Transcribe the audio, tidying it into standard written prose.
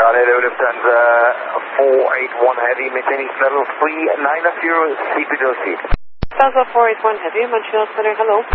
Charlie, Lufthansa 481 Heavy, maintaining level 39 of 0, CP2C. Delta 481 Heavy, Montreal Center, hello.